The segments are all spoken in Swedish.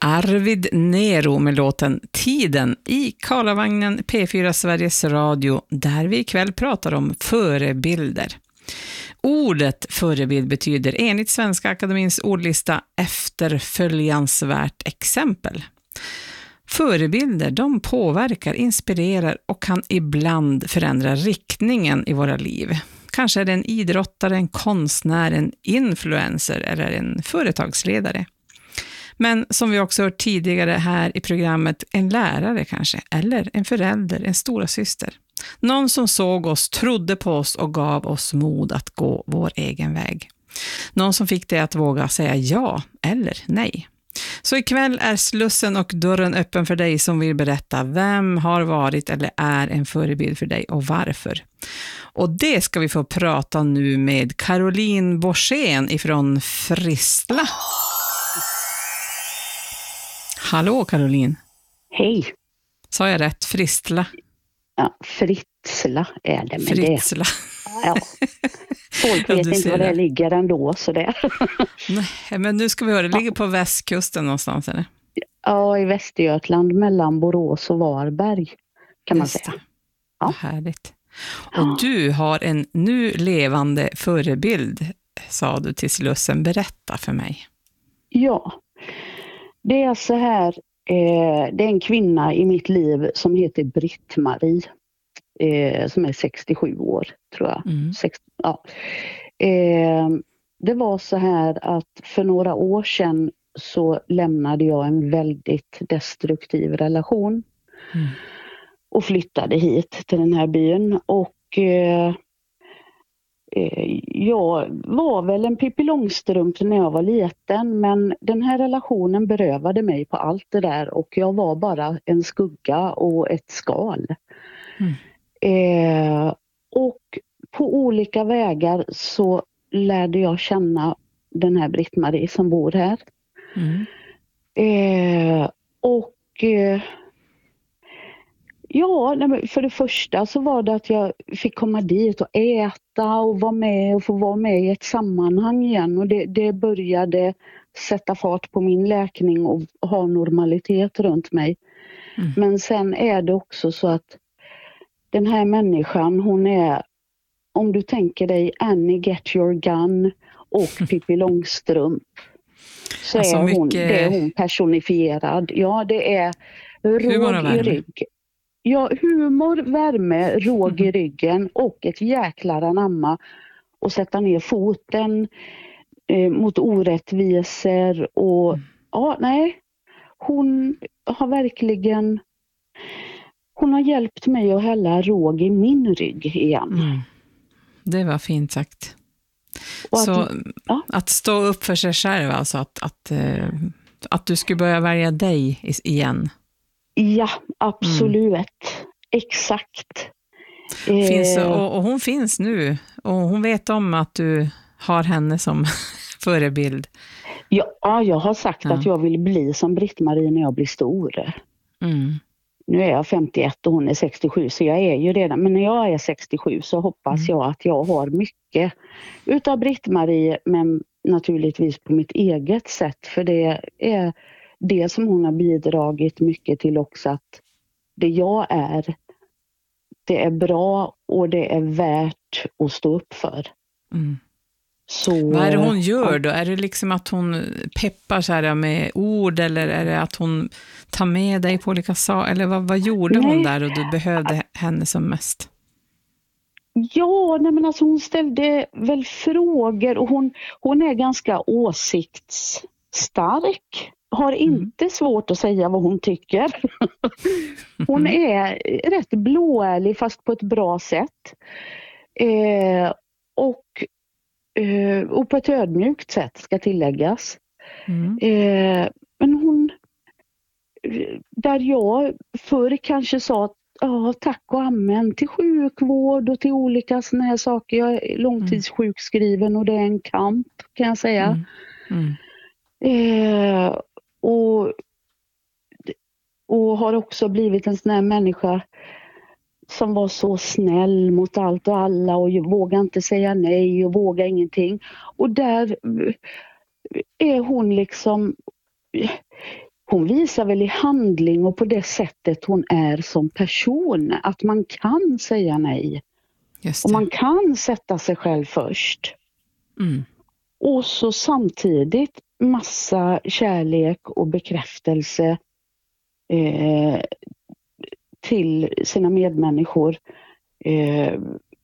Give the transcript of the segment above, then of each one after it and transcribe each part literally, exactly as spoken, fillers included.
Arvid Nero med låten Tiden i Karlavagnen P fyra Sveriges Radio, där vi ikväll pratar om förebilder. Ordet förebild betyder enligt Svenska Akademins ordlista efterföljansvärt exempel. Förebilder, de påverkar, inspirerar och kan ibland förändra riktningen i våra liv. Kanske är det en idrottare, en konstnär, en influencer eller en företagsledare. Men som vi också hört tidigare här i programmet, en lärare kanske, eller en förälder, en stora syster. Någon som såg oss, trodde på oss och gav oss mod att gå vår egen väg. Någon som fick dig att våga säga ja eller nej. Så ikväll är slussen och dörren öppen för dig som vill berätta vem har varit eller är en förebild för dig och varför. Och det ska vi få prata nu med Caroline Borssén ifrån Fristla. Hallå Caroline. Hej. Sa jag rätt? Fristla? Ja, Fritsla är det med Fritsla. det. Ja. Folk vet ja, inte var det, det ligger ändå. Så det. Nej, men nu ska vi höra, det ligger på västkusten någonstans eller? Ja, i Västergötland mellan Borås och Varberg kan man Just säga. Ja. Härligt. Och ja. Du har en nu levande förebild, sa du till Slussen. Berätta för mig. Ja, det är så här, eh, det är en kvinna i mitt liv som heter Britt-Marie. Eh, som är sextiosju år, tror jag. Mm. sextio, ja. eh, det var så här att för några år sedan så lämnade jag en väldigt destruktiv relation. Mm. Och flyttade hit till den här byn. Och eh, eh, jag var väl en Pippi Långstrump när jag var liten. Men den här relationen berövade mig på allt det där. Och jag var bara en skugga och ett skal. Mm. Eh, och på olika vägar så lärde jag känna den här Britt-Marie som bor här. Mm. Eh, och eh, ja, för det första så var det att jag fick komma dit och äta och vara med och få vara med i ett sammanhang igen. Och det, det började sätta fart på min läkning och ha normalitet runt mig. Mm. Men sen är det också så att den här människan, hon är, om du tänker dig Annie Get Your Gun och Pippi Långstrump, så alltså är hon, mycket... det är hon personifierad. Ja, det är råg i rygg. Ja, humor, värme, råg i ryggen och ett jäklar anamma och sätta ner foten eh, mot orättvisor och mm. ja, nej, hon har verkligen... Hon har hjälpt mig att hälla råg i min rygg igen. Mm. Det var fint sagt. Att, så ja. Att stå upp för sig själv, alltså att, att, att du skulle börja välja dig igen. Ja, absolut. Mm. Exakt. Finns, och, och hon finns nu. Och hon vet om att du har henne som förebild. Ja, jag har sagt ja. att jag vill bli som Britt-Marie när jag blir stor. Mm. Nu är jag femtioett och hon är sextiosju, så jag är ju redan, men när jag är sextiosju så hoppas mm. jag att jag har mycket utav Britt-Marie, men naturligtvis på mitt eget sätt, för det är det som hon har bidragit mycket till också, att det jag är, det är bra och det är värt att stå upp för. Mm. Så, vad är det hon gör då? Är det liksom att hon peppar så här med ord, eller är det att hon tar med dig på olika saker? Eller vad, vad gjorde nej. hon där och du behövde henne som mest? Ja, nej men alltså hon ställde väl frågor och hon, hon är ganska åsiktsstark. Har inte mm. svårt att säga vad hon tycker. Hon är rätt blåärlig fast på ett bra sätt. Eh, och Uh, och på ett ödmjukt sätt ska tilläggas. Mm. Uh, men hon, där jag förr kanske sa ja, tack och amen till sjukvård och till olika såna här saker. Jag är långtidssjukskriven och det är en kamp, kan jag säga. Mm. Mm. Uh, och, och har också blivit en sån här människa som var så snäll mot allt och alla och vågar inte säga nej och vågar ingenting. Och där är hon liksom, hon visar väl i handling och på det sättet hon är som person att man kan säga nej. Just och det. man kan sätta sig själv först. Mm. Och så samtidigt massa kärlek och bekräftelse eh, till sina medmänniskor. Eh,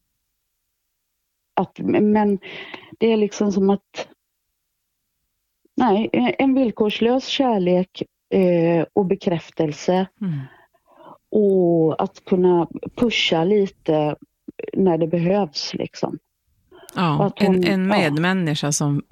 att, men det är liksom som att nej, en villkorslös kärlek eh, och bekräftelse. Mm. Och att kunna pusha lite när det behövs liksom. Ja, Att hon, en, en ja. medmänniska som